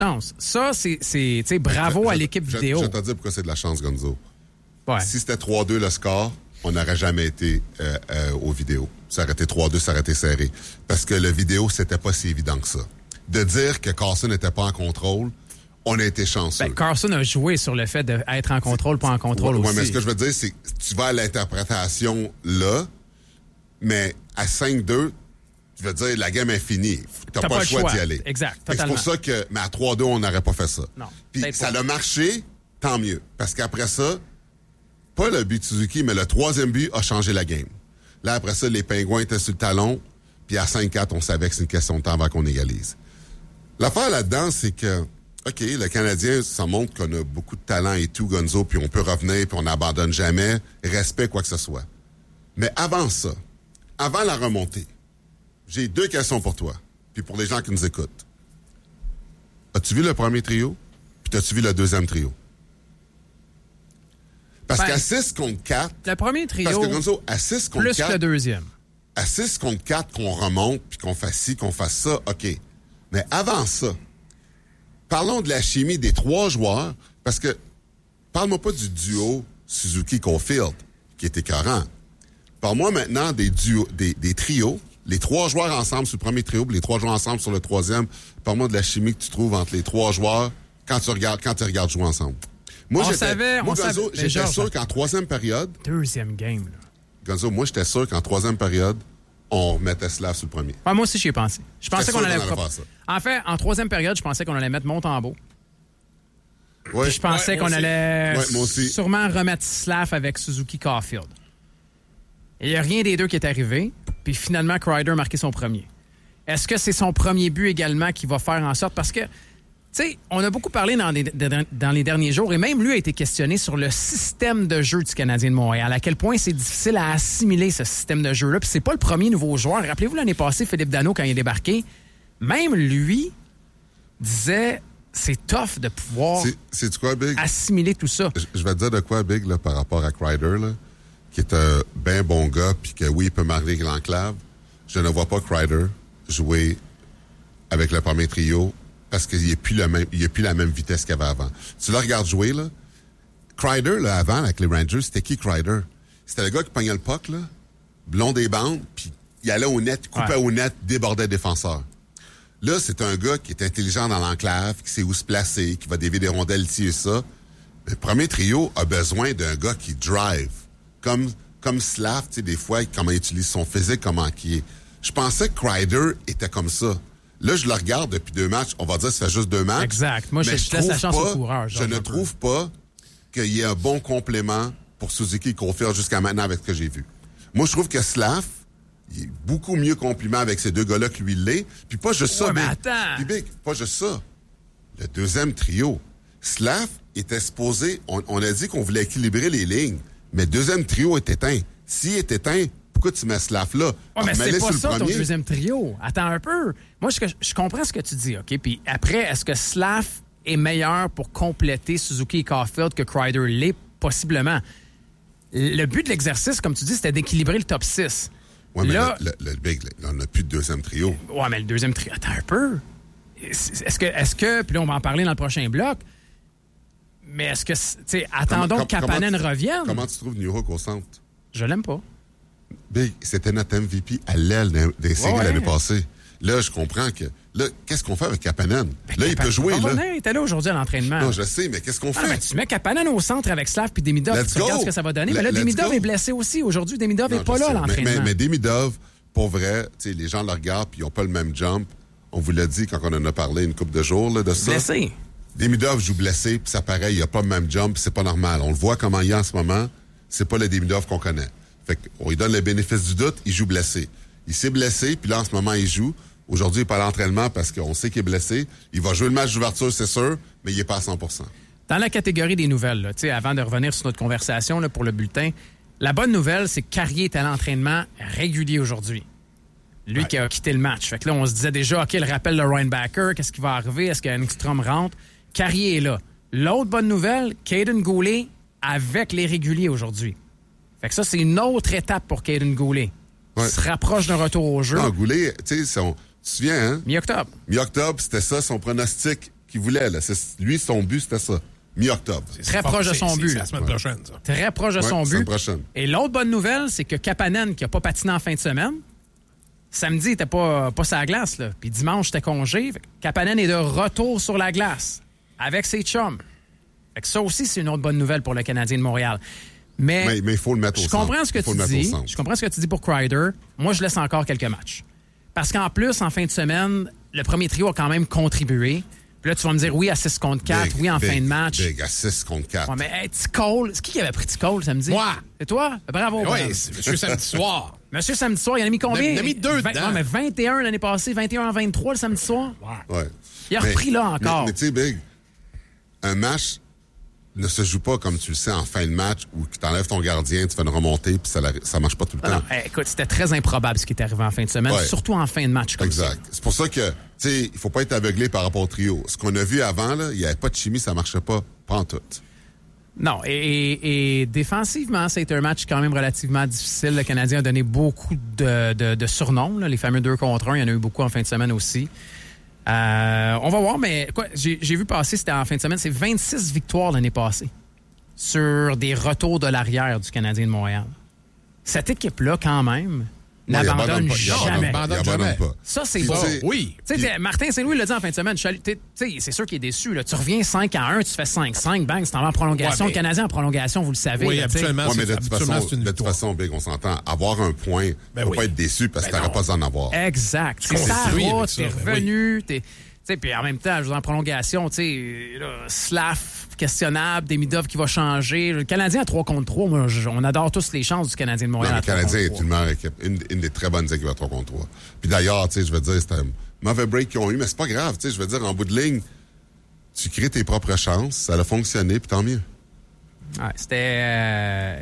Non, ça, c'est tu sais, bravo à l'équipe vidéo. Je vais te dire pourquoi c'est de la chance, Gonzo. Ouais. Si c'était 3-2 le score, on n'aurait jamais été aux vidéos. Ça aurait été 3-2, ça aurait été serré. Parce que le vidéo, c'était pas si évident que ça. De dire que Carson n'était pas en contrôle, on a été chanceux. Ben, Carson a joué sur le fait d'être en contrôle, pas en contrôle aussi. Oui, mais ce que je veux dire, c'est que tu vas à l'interprétation là, mais à 5-2, je veux dire, la game est finie. T'as pas le choix d'y aller. Exact, C'est totalement. pour ça que, mais à 3-2, on n'aurait pas fait ça. Non. Puis ça a marché, tant mieux. Parce qu'après ça, pas le but de Suzuki, mais le troisième but a changé la game. Là, après ça, les Pingouins étaient sur le talon, puis à 5-4, on savait que c'est une question de temps avant qu'on égalise. L'affaire là-dedans, c'est que, OK, le Canadien, ça montre qu'on a beaucoup de talent et tout, Gonzo, puis on peut revenir, puis on n'abandonne jamais. Respect, quoi que ce soit. Mais avant ça, avant la remontée, j'ai 2 questions pour toi, puis pour les gens qui nous écoutent. As-tu vu le premier trio, puis as-tu vu le deuxième trio? Parce qu'à 6 contre 4... Le premier trio, parce que Gonzo, à 6 contre plus 4... que le deuxième. À 6 contre 4, qu'on remonte, puis qu'on fasse ci, qu'on fasse ça, OK. Mais avant ça, parlons de la chimie des 3 joueurs, parce que parle-moi pas du duo Suzuki-Caulfield, qui est écœurant. Parle-moi maintenant des trios, les 3 joueurs ensemble sur le premier trio, puis les 3 joueurs ensemble sur le troisième. Parle-moi de la chimie que tu trouves entre les 3 joueurs quand tu regardes jouer ensemble. Moi, Gonzo, j'étais sûr qu'en troisième période... Deuxième game, là. Gonzo, moi, j'étais sûr qu'en troisième période, on remettait Slav sur le premier. Ouais, moi aussi, j'y ai pensé. Je pensais qu'on allait faire ça. En fait, en troisième période, je pensais qu'on allait mettre Montembeau. Ouais. Puis je pensais qu'on allait moi aussi. sûrement remettre Slav avec Suzuki-Caulfield. Et il n'y a rien des deux qui est arrivé. Puis finalement, Kreider a marqué son premier. Est-ce que c'est son premier but également qui va faire en sorte... Parce que, tu sais, on a beaucoup parlé dans les derniers jours, et même lui a été questionné sur le système de jeu du Canadien de Montréal, à quel point c'est difficile à assimiler ce système de jeu-là. Puis c'est pas le premier nouveau joueur. Rappelez-vous l'année passée, Philippe Danault, quand il est débarqué, même lui disait... C'est tough de pouvoir c'est quoi, Big? assimiler tout ça. Je vais te dire de quoi, Big, là, par rapport à Kreider, là, qui est un bien bon gars, puis que oui, il peut marquer l'enclave. Je ne vois pas Kreider jouer avec le premier trio parce qu'il n'y a plus la même vitesse qu'il y avait avant. Tu le regardes jouer, là. Kreider, là, avant, avec les Rangers, c'était qui Kreider? C'était le gars qui pognait le puck, là, blond des bandes, puis il allait au net, coupait au net, débordait le défenseur. Là, c'est un gars qui est intelligent dans l'enclave, qui sait où se placer, qui va dévier des rondelles, ci et ça. Le premier trio a besoin d'un gars qui drive. Comme Slav, tu sais, des fois, comment il utilise son physique, comment il est. Je pensais que Kreider était comme ça. Là, je le regarde depuis 2 matchs. On va dire que ça fait juste 2 matchs. Exact. Moi, je laisse la chance au coureur. Je ne trouve pas qu'il y ait un bon complément pour Suzuki et Caulfield jusqu'à maintenant avec ce que j'ai vu. Moi, je trouve que Slav, il est beaucoup mieux complément avec ces 2 gars-là que lui l'est. Puis pas juste ça, mais Big. attends. Puis Big, pas juste ça. Le deuxième trio, Slav était supposé... On a dit qu'on voulait équilibrer les lignes, mais le deuxième trio est éteint. S'il est éteint, pourquoi tu mets Slav là? Oh, mais c'est pas ça, ton deuxième trio. Attends un peu. Moi, je comprends ce que tu dis, OK? Puis après, est-ce que Slav est meilleur pour compléter Suzuki et Caulfield que Kreider l'est? Possiblement. Le but de l'exercice, comme tu dis, c'était d'équilibrer le top 6. Oui, mais là, le Big, on n'a plus de deuxième trio. Oui, mais le deuxième trio... Attends un peu. Est-ce que... Puis là, on va en parler dans le prochain bloc. Mais est-ce que... Tu sais, attendons que Kapanen revienne. Comment tu trouves New Hook au centre? Je l'aime pas. Big, c'était notre MVP à l'aile des séries l'année passée. Là, je comprends que... Là, qu'est-ce qu'on fait avec Kapanen? Là, il peut jouer, là. Il était là aujourd'hui à l'entraînement. Non, je sais, mais qu'est-ce qu'on fait? Ben, tu mets Kapanen au centre avec Slav puis Demidov. Tu regardes ce que ça va donner. Mais là, Demidov est blessé aussi. Aujourd'hui, Demidov n'est pas là à l'entraînement. Mais Demidov, pour vrai, tu sais, les gens le regardent puis ils n'ont pas le même jump. On vous l'a dit quand on en a parlé une couple de jours là, de ça. Blessé. Demidov joue blessé, puis ça paraît, il n'a pas le même jump, c'est pas normal. On le voit comment il est en ce moment. C'est pas le Demidov qu'on connaît. Fait qu'on lui donne le bénéfice du doute, il joue blessé. Il s'est blessé, puis là, en ce moment, il joue. Aujourd'hui, il n'est pas à l'entraînement parce qu'on sait qu'il est blessé. Il va jouer le match d'ouverture, c'est sûr, mais il n'est pas à 100%. Dans la catégorie des nouvelles, là, avant de revenir sur notre conversation là, pour le bulletin, la bonne nouvelle, c'est que Carrier est à l'entraînement régulier aujourd'hui. Lui qui a quitté le match. Fait que là, on se disait déjà, OK, le rappel de Ryan Backer, qu'est-ce qui va arriver? Est-ce qu'Enstrom rentre? Carrier est là. L'autre bonne nouvelle, Caden Goulet avec les réguliers aujourd'hui. Fait que ça, c'est une autre étape pour Caden Goulet. Il se rapproche d'un retour au jeu. Non, Goulet, tu sais, tu te souviens, hein? Mi-octobre. Mi-octobre, c'était ça, son pronostic qu'il voulait. Là. Lui, son but, c'était ça. Mi-octobre. Très proche de son but. C'est la semaine prochaine, ça. Très proche de son but. Prochaine. Et l'autre bonne nouvelle, c'est que Kapanen, qui n'a pas patiné en fin de semaine, samedi, il n'était pas sur la glace. Là. Puis dimanche, c'était congé. Kapanen est de retour sur la glace avec ses chums. Fait que ça aussi, c'est une autre bonne nouvelle pour le Canadien de Montréal. Mais il faut le mettre au centre. Je comprends ce que tu dis. Je comprends ce que tu dis pour Kreider. Moi, je laisse encore quelques matchs. Parce qu'en plus, en fin de semaine, le premier trio a quand même contribué. Puis là, tu vas me dire oui à 6 contre 4, oui en fin de match. Big, à 6 contre 4. Ouais, mais hey, Cole, c'est qui avait pris Cole samedi? Moi. C'est toi? Bravo. Oui, c'est Monsieur Samedi soir. Monsieur Samedi soir, il en a mis combien? Il en a mis 2 dedans. Non, mais 21 l'année passée, 21 en 23 le samedi soir. Ouais. Il a repris là encore. Mais tu sais, Big, un match ne se joue pas, comme tu le sais, en fin de match où tu enlèves ton gardien, tu fais une remontée, puis ça marche pas tout le temps. Non, écoute, c'était très improbable ce qui est arrivé en fin de semaine, surtout en fin de match comme ça. Exact. C'est pour ça que, tu sais, il faut pas être aveuglé par rapport au trio. Ce qu'on a vu avant, là, il n'y avait pas de chimie, ça marchait pas en tout. Non, et défensivement, ça a été un match quand même relativement difficile. Le Canadien a donné beaucoup de surnoms, là, les fameux 2 contre 1. Il y en a eu beaucoup en fin de semaine aussi. On va voir, mais quoi, j'ai vu passer, c'était en fin de semaine, c'est 26 victoires l'année passée sur des retours de l'arrière du Canadien de Montréal. Cette équipe-là, quand même, n'abandonne jamais. Il abandonne pas. Ça, c'est bon. Oui. Martin Saint-Louis l'a dit en fin de semaine. C'est sûr qu'il est déçu. Là. Tu reviens 5-1, tu fais 5-5, bang, c'est en prolongation. Le Canadien en prolongation, vous le savez. Oui, habituellement, mais de toute façon, Big, on s'entend. Avoir un point, faut pas être déçu parce que t'aurais pas à en avoir. Exact. C'est ça, t'es revenu, puis en même temps, je veux dire, en prolongation, Slav questionnable, Demidov qui va changer. Le Canadien à 3 contre 3, moi, on adore tous les chances du Canadien de Montréal. Non, le Canadien est une meilleure équipe, une des très bonnes équipes à 3 contre 3. Puis d'ailleurs, je veux dire, c'était un mauvais break qu'ils ont eu, mais c'est pas grave, je veux dire, en bout de ligne, tu crées tes propres chances, ça a fonctionné, puis tant mieux. Ouais, c'était...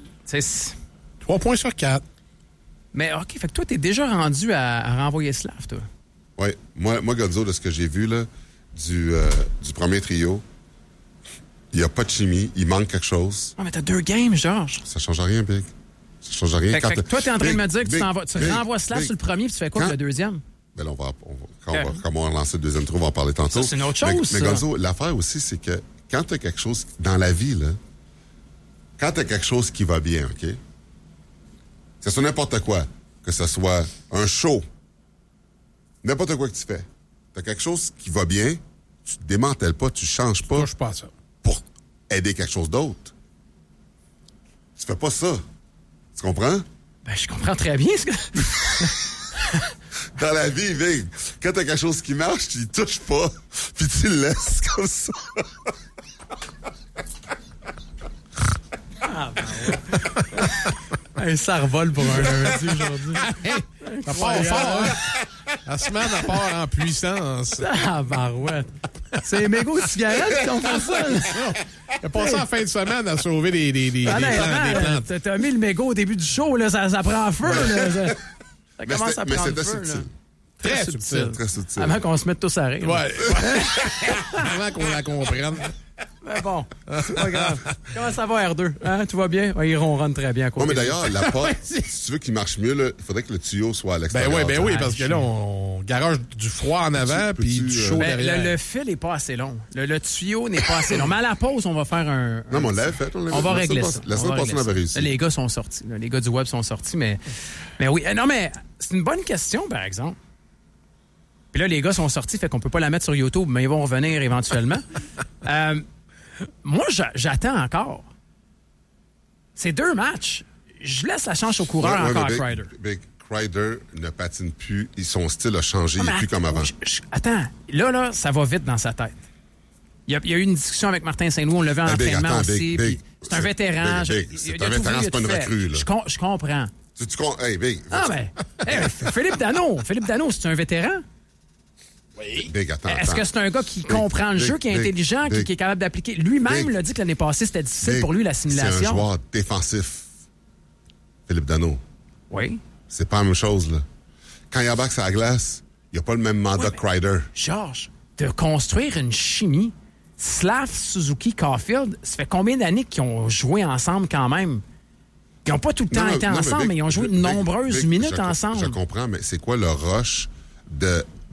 3 points sur 4. Mais OK, fait que toi, t'es déjà rendu à renvoyer Slav, toi. Oui. Moi, Godzo, de ce que j'ai vu là, du premier trio, il n'y a pas de chimie, il manque quelque chose. Ah, mais t'as 2 games, Georges. Ça change rien, Big. Ça change rien. Fait que toi, t'es en train de me dire que tu renvoies Slav sur le premier puis tu fais quoi pour le deuxième? Ben là, quand on va lancer le deuxième trou, on va en parler tantôt. Ça, c'est une autre chose, mais Gonzo, l'affaire aussi, c'est que quand tu as quelque chose dans la vie, là, quand tu as quelque chose qui va bien, OK? C'est sur n'importe quoi, que ce soit un show, n'importe quoi que tu fais. Tu as quelque chose qui va bien, tu te démantèles pas, tu changes pas. Touche pas à ça. Pour aider quelque chose d'autre. Tu fais pas ça. Tu comprends? Ben, je comprends très bien ce que... Dans la vie, Big, quand t'as quelque chose qui marche, tu y touches pas, puis tu le laisses comme ça. Ah, ben ouais. Ça revole pour un lundi aujourd'hui. Ça part fort, hein? La semaine, elle part en puissance. Ah, barouette. C'est les mégots de cigarettes qui ont fait ça. Il a passé la fin de semaine à sauver des plantes. T'as mis le mégot au début du show, là, ça prend feu. Là, ça commence à prendre feu. Subtil. Très subtil. Très subtil. Avant qu'on se mette tous à rire. Ouais. Avant qu'on la comprenne. Mais bon, c'est pas grave. Comment ça va, R2? Hein? Tout va bien? Ouais, il ronronne très bien. Oui, mais d'ailleurs, la porte, si tu veux qu'il marche mieux, il faudrait que le tuyau soit à l'extérieur. Ben oui, parce que là, on garage du froid en avant puis du chaud derrière. Le fil n'est pas assez long. Le tuyau n'est pas assez long. Mais à la pause, on va faire un... Non, mais on l'avait fait. On va régler ça. La semaine passée, on avait réussi. Les gars sont sortis. Les gars du web sont sortis, mais oui. Non, mais c'est une bonne question, par exemple. Puis là, les gars sont sortis, fait qu'on peut pas la mettre sur YouTube, mais ils vont revenir éventuellement. Moi, j'attends encore. C'est 2 matchs. Je laisse la chance au coureur encore à Kreider. Big Kreider ne patine plus. Son style a changé. Il n'est plus comme avant. Attends. Là, ça va vite dans sa tête. Il y a eu une discussion avec Martin Saint-Louis. On l'a vu en entraînement aussi. C'est un vétéran. C'est un vétéran, c'est pas une recrue. Je comprends. Hey, Big. Ah, mais Philippe Danault, c'est un vétéran? Oui. Big, attends. Est-ce que c'est un gars qui comprend le jeu, qui est intelligent, qui est capable d'appliquer? Lui-même l'a dit que l'année passée, c'était difficile pour lui, l'assimilation. C'est un joueur défensif, Philippe Danault. Oui. C'est pas la même chose, là. Quand il embarque sur la glace, il n'y a pas le même mandat que Kreider. Georges, de construire une chimie, Slav, Suzuki, Caulfield, ça fait combien d'années qu'ils ont joué ensemble quand même? Ils n'ont pas tout le temps été ensemble, mais ils ont joué de nombreuses minutes ensemble. Je comprends, mais c'est quoi le rush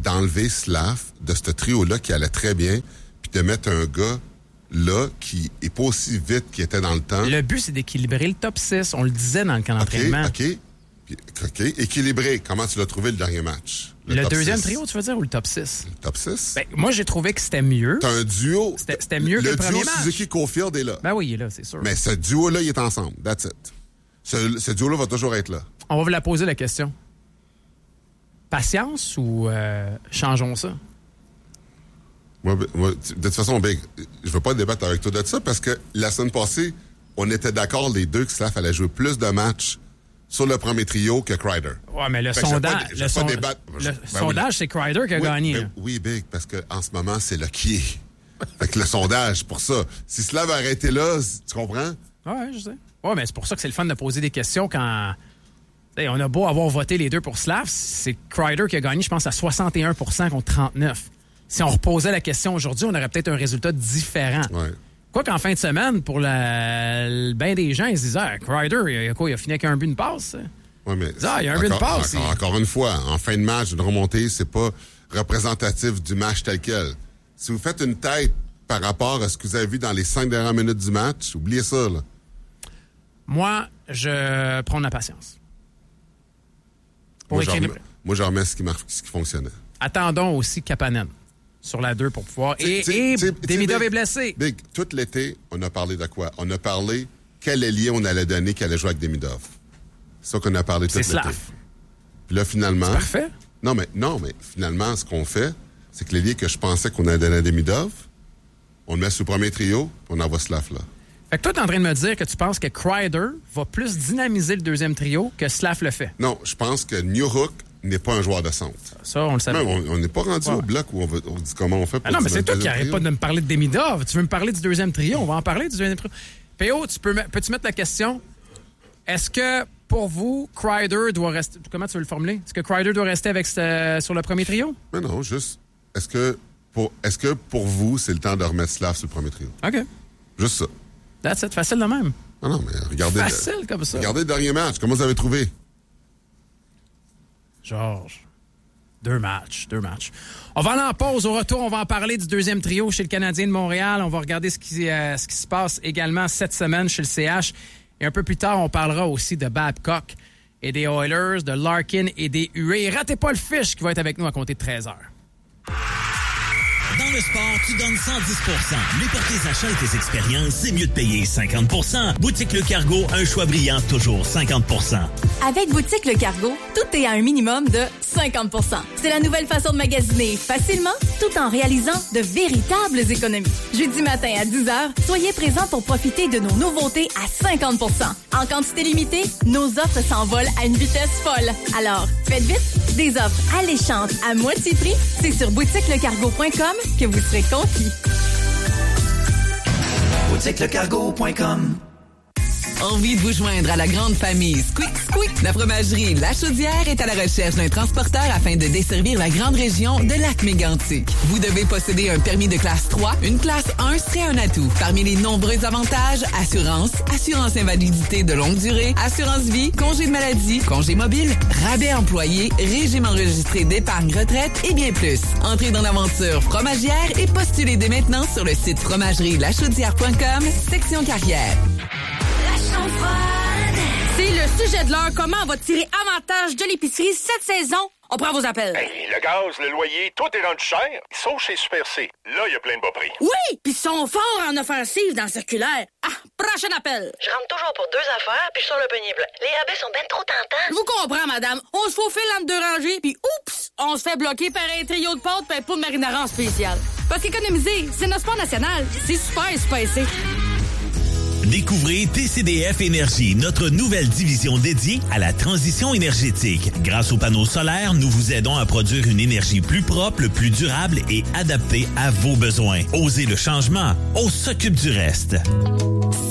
d'enlever Slav de ce trio-là qui allait très bien, puis de mettre un gars là qui est pas aussi vite qu'il était dans le temps. Le but, c'est d'équilibrer le top 6. On le disait dans le camp d'entraînement. OK. Équilibré. Comment tu l'as trouvé le dernier match? Le deuxième trio, tu veux dire, ou le top 6? Le top 6? Ben, moi, j'ai trouvé que c'était mieux. T'as un duo. C'était mieux que le premier match. Le duo Suzuki-Caulfield est là. Ben oui, il est là, c'est sûr. Mais ce duo-là, il est ensemble. That's it. Ce duo-là va toujours être là. On va vous la poser, la question. Patience ou changeons ça? Moi, de toute façon, Big, je veux pas débattre avec toi de ça parce que la semaine passée, on était d'accord les deux que Slav allait jouer plus de matchs sur le premier trio que Kreider. Ouais, mais le sondage, c'est Kreider qui a gagné. Oui, Big, parce que en ce moment, c'est le qui est. Fait que le sondage, pour ça. Si Slav a arrêté là, tu comprends? Ouais, je sais. Ouais, mais c'est pour ça que c'est le fun de poser des questions quand... T'sais, on a beau avoir voté les deux pour Slav, c'est Kreider qui a gagné, je pense, à 61 contre 39. Si on reposait la question aujourd'hui, on aurait peut-être un résultat différent. Ouais. Quoi qu'en fin de semaine, pour le bain des gens, ils se disaient Kreider, il a fini avec un but de passe. Ouais, mais il y a un but de passe. Encore une fois, en fin de match, une remontée, c'est pas représentatif du match tel quel. Si vous faites une tête par rapport à ce que vous avez vu dans les 5 dernières minutes du match, oubliez ça, là. Moi, je prends de la patience. Moi, je remets ce qui fonctionnait. Attendons aussi Kapanen sur la 2 pour pouvoir... Et Demidov est blessé. Big, tout l'été, on a parlé de quoi? On a parlé quel ailier on allait donner qui allait jouer avec Demidov. C'est ça qu'on a parlé tout l'été. C'est Slav. Puis là, finalement... C'est parfait. Non, mais finalement, ce qu'on fait, c'est que l'ailier que je pensais qu'on allait donner à Demidov, on le met sur le premier trio, puis on envoie Slav là. Fait que toi, t'es en train de me dire que tu penses que Kreider va plus dynamiser le deuxième trio que Slav le fait. Non, je pense que Newhook n'est pas un joueur de centre. Ça, on le savait. Même, on n'est pas rendu au bloc où on dit comment on fait pour... non, mais c'est toi qui n'arrête pas de me parler de Demidov. Tu veux me parler du deuxième trio? On va en parler du deuxième trio. P.O., peux-tu mettre la question? Est-ce que, pour vous, Kreider doit rester... Comment tu veux le formuler? Est-ce que Kreider doit rester sur le premier trio? Mais non, juste... Est-ce que pour vous, c'est le temps de remettre Slav sur le premier trio? OK. Juste ça. That's it. Facile de même. Non, mais regardez... Facile comme ça. Regardez le dernier match. Comment vous avez trouvé? Georges. Deux matchs. On va aller en pause. Au retour, on va en parler du deuxième trio chez le Canadien de Montréal. On va regarder ce qui se passe également cette semaine chez le CH. Et un peu plus tard, on parlera aussi de Babcock et des Oilers, de Larkin et des Huées. Ratez pas le fiche qui va être avec nous à compter de 13h. Dans le sport, tu donnes 110%. Mais pour tes achats et tes expériences, c'est mieux de payer 50%. Boutique Le Cargo, un choix brillant, toujours 50%. Avec Boutique Le Cargo, tout est à un minimum de 50%. C'est la nouvelle façon de magasiner facilement, tout en réalisant de véritables économies. Jeudi matin à 10h, soyez présents pour profiter de nos nouveautés à 50%. En quantité limitée, nos offres s'envolent à une vitesse folle. Alors, faites vite, des offres alléchantes à moitié prix, c'est sur boutiquelecargo.com que vous serez conquis. boutiquelecargo.com. Envie de vous joindre à la grande famille Squeak Squeak? La fromagerie La Chaudière est à la recherche d'un transporteur afin de desservir la grande région de Lac-Mégantic. Vous devez posséder un permis de classe 3. Une classe 1 serait un atout. Parmi les nombreux avantages, assurance invalidité de longue durée, assurance vie, congé de maladie, congé mobile, rabais employé, régime enregistré d'épargne retraite et bien plus. Entrez dans l'aventure fromagière et postulez dès maintenant sur le site fromagerie-lachaudière.com, section carrière. C'est le sujet de l'heure. Comment on va tirer avantage de l'épicerie cette saison? On prend vos appels. Hey, le gaz, le loyer, tout est rendu cher. Sauf chez Super C. Là, il y a plein de bas prix. Oui, puis ils sont forts en offensive dans le circulaire. Ah, prochain appel. Je rentre toujours pour 2 affaires, puis je sors le panier blanc. Les rabais sont ben trop tentants. Je vous comprends, madame. On se faufile entre 2 rangées, puis oups, on se fait bloquer par un trio de pâtes et un pot de marinara en spécial. Parce qu'économiser, c'est notre sport national. C'est super spacé. Découvrez TCDF Énergie, notre nouvelle division dédiée à la transition énergétique. Grâce aux panneaux solaires, nous vous aidons à produire une énergie plus propre, plus durable et adaptée à vos besoins. Osez le changement, on s'occupe du reste.